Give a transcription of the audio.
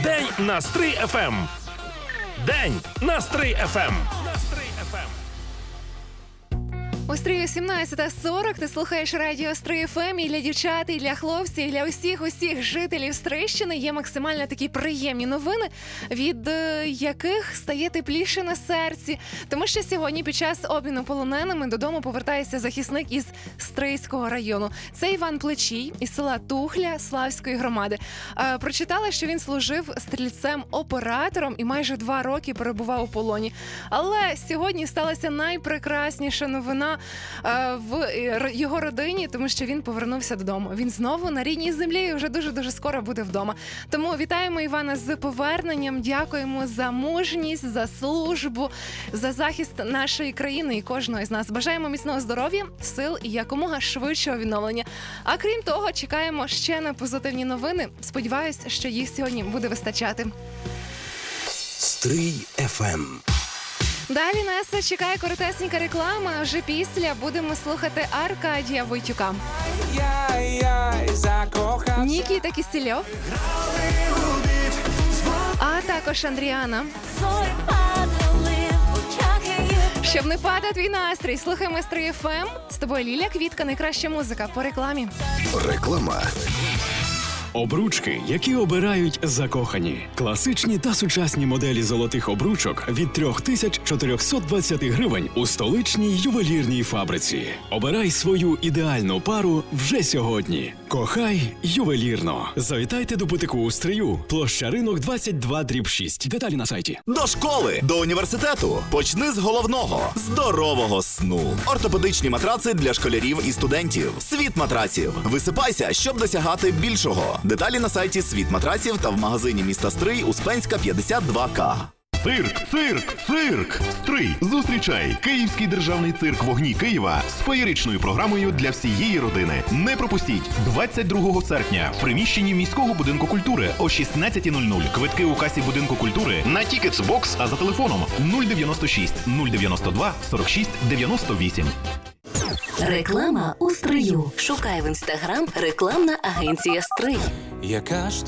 День на Стрий ФМ. День на Стрий ФМ. У Стрию 17:40 ти слухаєш радіо Стрий ФМ, і для дівчат, і для хлопців, і для усіх жителів Стрийщини є максимально такі приємні новини, від яких стає тепліше на серці. Тому що сьогодні під час обміну полоненими додому повертається захисник із Стрийського району. Це Іван Плечій із села Тухля Славської громади. Прочитала, що він служив стрільцем-оператором і майже 2 роки перебував у полоні. Але сьогодні сталася найпрекрасніша новина в його родині, тому що він повернувся додому. Він знову на рідній землі і вже дуже скоро буде вдома. Тому вітаємо Івана з поверненням, дякуємо за мужність, за службу, за захист нашої країни і кожного із нас. Бажаємо міцного здоров'я, сил і якомога швидшого відновлення. А крім того, чекаємо ще на позитивні новини. Сподіваюсь, що їх сьогодні буде вистачати. Стрий ФМ. Далі нас чекає коротесенька реклама, а вже після будемо слухати Аркадія Войтюка. Нікіта Кісельов, а також Андріана. Щоб не падав твій настрій, слухаємо Стрий ФМ. З тобою Ліля Квітка, найкраща музика по рекламі. Реклама. Обручки, які обирають закохані. Класичні та сучасні моделі золотих обручок від 3420 гривень у столичній ювелірній фабриці. Обирай свою ідеальну пару вже сьогодні. Кохай ювелірно. Завітайте до бутику у Стрию. Площа Ринок 22/6. Деталі на сайті. До школи, до університету. Почни з головного – здорового сну. Ортопедичні матраци для школярів і студентів. Світ матраців. Висипайся, щоб досягати більшого. Деталі на сайті Світ матраців та в магазині міста Стрий Успенська 52К. Цирк! Стрий! Зустрічай! Київський державний цирк «Вогні Києва» з феєричною програмою для всієї родини. Не пропустіть! 22 серпня в приміщенні міського будинку культури о 16:00. Квитки у касі будинку культури на Tickets.Box, а за телефоном 096 092 46 98. Реклама у Стрию. Шукай в Інстаграм рекламна агенція Стрий. Яка ж